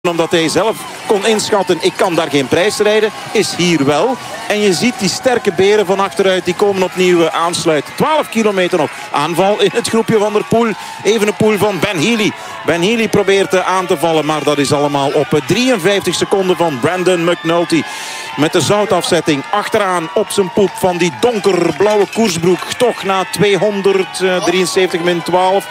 Omdat hij zelf kon inschatten, ik kan daar geen prijs rijden, is hier wel. En je ziet die sterke beren van achteruit, die komen opnieuw aansluiten. 12 kilometer nog. Aanval in het groepje van der Poel. Evenepoel van Ben Healy. Ben Healy probeert aan te vallen, maar dat is allemaal op 53 seconden van Brandon McNulty. Met de zoutafzetting achteraan op zijn poep van die donkerblauwe koersbroek. Toch na 273 min 12.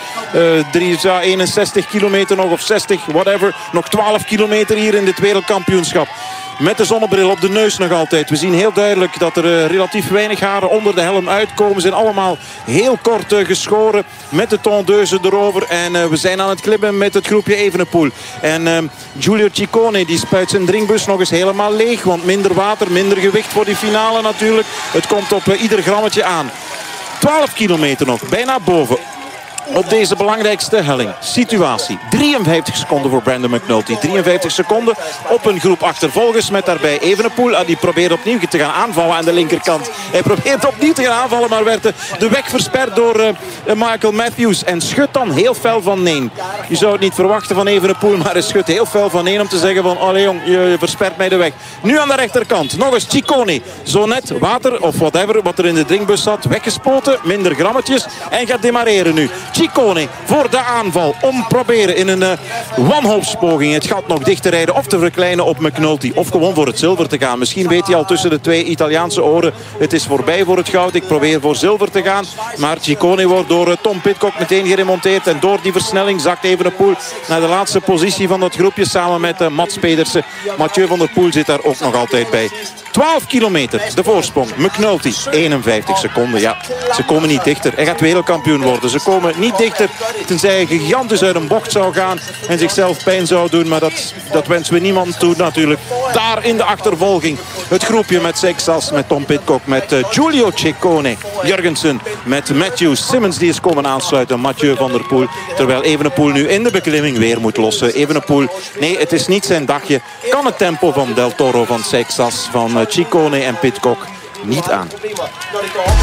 61 kilometer nog of 60, whatever. Nog 12 kilometer hier in dit wereldkampioenschap. Met de zonnebril op de neus nog altijd. We zien heel duidelijk dat er relatief weinig haren onder de helm uitkomen. Ze zijn allemaal heel kort geschoren met de tondeuse erover. En we zijn aan het klimmen met het groepje Evenepoel. En Giulio Ciccone die spuit zijn drinkbus nog eens helemaal leeg. Want minder water, minder gewicht voor die finale natuurlijk. Het komt op ieder grammetje aan. 12 kilometer nog, bijna boven. Op deze belangrijkste helling. Situatie. 53 seconden voor Brandon McNulty. 53 seconden op een groep achtervolgers. Met daarbij Evenepoel. Die probeert opnieuw te gaan aanvallen aan de linkerkant. Hij probeert opnieuw te gaan aanvallen. Maar werd de weg versperd door Michael Matthews. En schudt dan heel fel van nee. Je zou het niet verwachten van Evenepoel. Maar hij schudt heel fel van nee om te zeggen van... Allee jong, je verspert mij de weg. Nu aan de rechterkant. Nog eens Ciccone. Zo net water of whatever wat er in de drinkbus zat. Weggespoten. Minder grammetjes. En gaat demareren nu. Ciccone voor de aanval. Om proberen in een wanhoopspoging het gat nog dicht te rijden. Of te verkleinen op McNulty. Of gewoon voor het zilver te gaan. Misschien weet hij al tussen de twee Italiaanse oren. Het is voorbij voor het goud. Ik probeer voor zilver te gaan. Maar Ciccone wordt door Tom Pidcock meteen geremonteerd. En door die versnelling zakt Evenepoel naar de laatste positie van dat groepje. Samen met Mats Pedersen. Mathieu van der Poel zit daar ook nog altijd bij. 12 kilometer, de voorsprong. McNulty, 51 seconden. Ja, ze komen niet dichter. Hij gaat wereldkampioen worden. Ze komen niet dichter, tenzij hij gigantisch uit een bocht zou gaan en zichzelf pijn zou doen. Maar dat wensen we niemand toe natuurlijk. Daar in de achtervolging. Het groepje met Seixas, met Tom Pidcock, met Giulio Ciccone, Jurgensen, met Matthews, Simmons die is komen aansluiten, Mathieu van der Poel. Terwijl Evenepoel nu in de beklimming weer moet lossen. Evenepoel, nee, het is niet zijn dagje. Kan het tempo van Del Toro, van Seixas, van Ciccone en Pidcock niet aan.